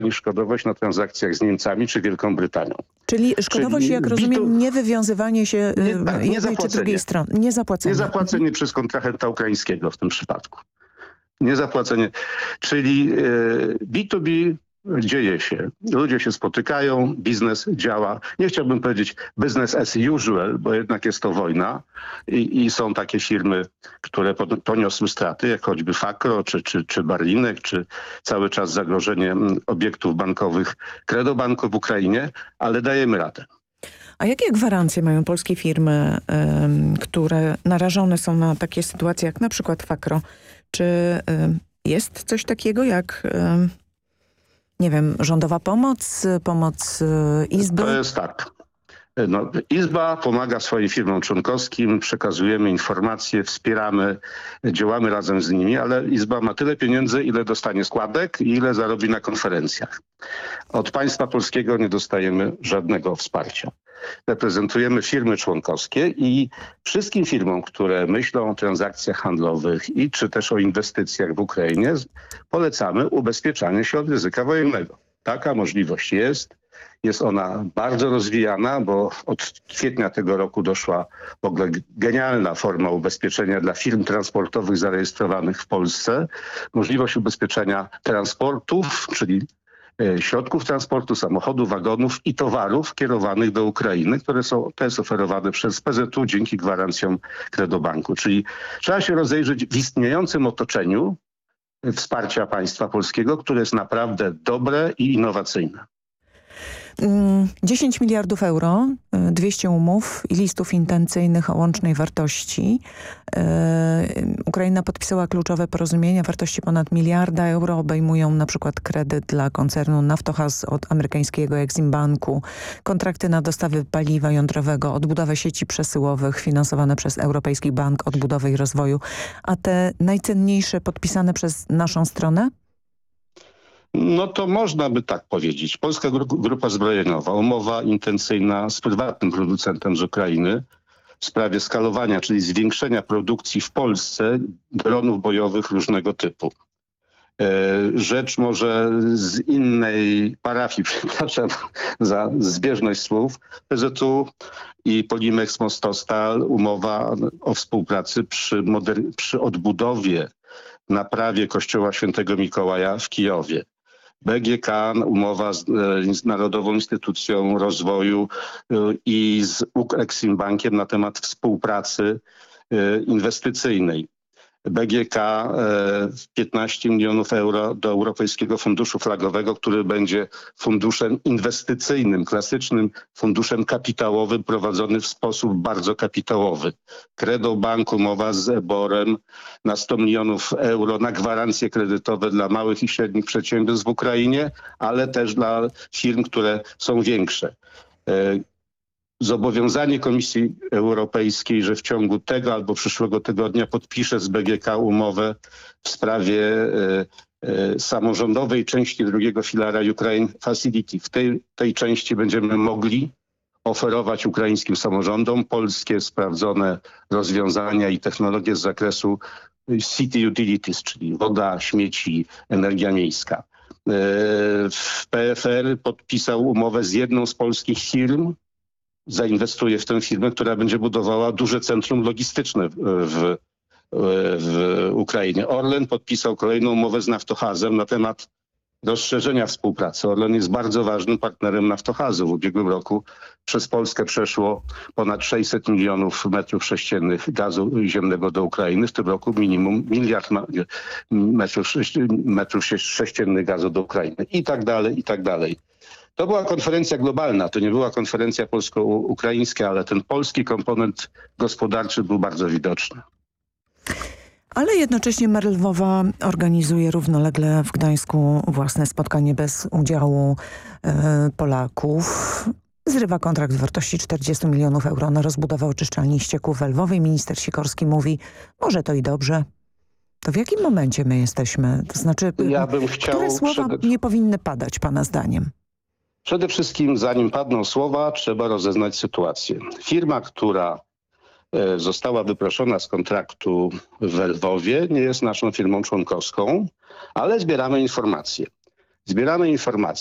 niż szkodowość na transakcjach z Niemcami czy Wielką Brytanią. Czyli szkodowość, jak rozumiem, nie wywiązywanie się jednej czy drugiej strony. Nie zapłacenie przez kontrahenta ukraińskiego w tym przypadku. Niezapłacenie. Czyli B2B dzieje się. Ludzie się spotykają, biznes działa. Nie chciałbym powiedzieć business as usual, bo jednak jest to wojna i są takie firmy, które poniosły straty, jak choćby Fakro, czy Barlinek, czy cały czas zagrożenie obiektów bankowych Credobanku w Ukrainie, ale dajemy radę. A jakie gwarancje mają polskie firmy, które narażone są na takie sytuacje jak na przykład Fakro? Czy jest coś takiego jak, nie wiem, rządowa pomoc Izby? To jest tak. No, Izba pomaga swoim firmom członkowskim, przekazujemy informacje, wspieramy, działamy razem z nimi, ale Izba ma tyle pieniędzy, ile dostanie składek i ile zarobi na konferencjach. Od państwa polskiego nie dostajemy żadnego wsparcia. Reprezentujemy firmy członkowskie i wszystkim firmom, które myślą o transakcjach handlowych i czy też o inwestycjach w Ukrainie, polecamy ubezpieczanie się od ryzyka wojennego. Taka możliwość jest. Jest ona bardzo rozwijana, bo od kwietnia tego roku doszła w ogóle genialna forma ubezpieczenia dla firm transportowych zarejestrowanych w Polsce. Możliwość ubezpieczenia transportów, czyli środków transportu, samochodów, wagonów i towarów kierowanych do Ukrainy, które są też oferowane przez PZU dzięki gwarancjom Credobanku. Czyli trzeba się rozejrzeć w istniejącym otoczeniu wsparcia państwa polskiego, które jest naprawdę dobre i innowacyjne. 10 miliardów euro, 200 umów i listów intencyjnych o łącznej wartości. Ukraina podpisała kluczowe porozumienia wartości ponad miliarda euro. Obejmują na przykład kredyt dla koncernu Naftogaz od amerykańskiego Exim Banku, kontrakty na dostawy paliwa jądrowego, odbudowę sieci przesyłowych finansowane przez Europejski Bank Odbudowy i Rozwoju. A te najcenniejsze podpisane przez naszą stronę? No to można by tak powiedzieć. Polska Grupa Zbrojeniowa, umowa intencyjna z prywatnym producentem z Ukrainy w sprawie skalowania, czyli zwiększenia produkcji w Polsce dronów bojowych różnego typu. Rzecz może z innej parafii, przepraszam za zbieżność słów, PZU i Polimex Mostostal, umowa o współpracy przy odbudowie, naprawie kościoła Świętego Mikołaja w Kijowie. BGK, umowa z Narodową Instytucją Rozwoju i z Exim Bankiem na temat współpracy inwestycyjnej. BGK 15 milionów euro do Europejskiego Funduszu Flagowego, który będzie funduszem inwestycyjnym, klasycznym funduszem kapitałowym prowadzony w sposób bardzo kapitałowy. Credobank, umowa z EBOR-em na 100 milionów euro na gwarancje kredytowe dla małych i średnich przedsiębiorstw w Ukrainie, ale też dla firm, które są większe. Zobowiązanie Komisji Europejskiej, że w ciągu tego albo przyszłego tygodnia podpisze z BGK umowę w sprawie samorządowej części drugiego filara Ukraine Facility. W tej części będziemy mogli oferować ukraińskim samorządom polskie sprawdzone rozwiązania i technologie z zakresu city utilities, czyli woda, śmieci, energia miejska. PFR podpisał umowę z jedną z polskich firm, zainwestuje w tę firmę, która będzie budowała duże centrum logistyczne w Ukrainie. Orlen podpisał kolejną umowę z Naftogazem na temat rozszerzenia współpracy. Orlen jest bardzo ważnym partnerem Naftogazu. W ubiegłym roku przez Polskę przeszło ponad 600 milionów metrów sześciennych gazu ziemnego do Ukrainy. W tym roku minimum miliard metrów sześciennych gazu do Ukrainy. I tak dalej, i tak dalej. To była konferencja globalna, to nie była konferencja polsko-ukraińska, ale ten polski komponent gospodarczy był bardzo widoczny. Ale jednocześnie mer Lwowa organizuje równolegle w Gdańsku własne spotkanie bez udziału Polaków. Zrywa kontrakt w wartości 40 milionów euro na rozbudowę oczyszczalni ścieków w Lwowie. Minister Sikorski mówi, może to i dobrze. To w jakim momencie my jesteśmy? To znaczy, które słowa nie powinny padać pana zdaniem? Przede wszystkim, zanim padną słowa, trzeba rozeznać sytuację. Firma, która została wyproszona z kontraktu w Lwowie, nie jest naszą firmą członkowską, ale zbieramy informacje. Zbieramy informacje.